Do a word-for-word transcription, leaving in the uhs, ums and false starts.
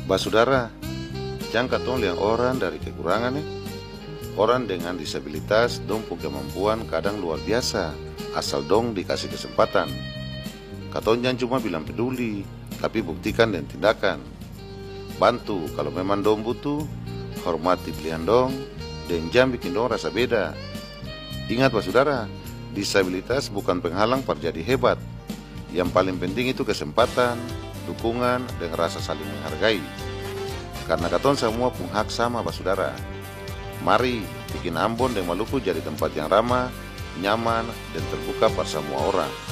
Basudara, jangan katong liang orang dari kekurangan nih. Orang dengan disabilitas dong punya kemampuan kadang luar biasa, asal dong dikasih kesempatan. Katong jangan cuma bilang peduli, tapi buktikan dengan tindakan. Bantu kalau memang dong butuh, hormati pilihan dong, dan jangan bikin dong rasa beda. Ingat basudara, disabilitas bukan penghalang para jadi hebat. Yang paling penting itu kesempatan, dukungan, dan rasa saling menghargai. Karena katong semua punya hak sama basudara. Mari bikin Ambon dan Maluku jadi tempat yang ramah, nyaman, dan terbuka pada semua orang.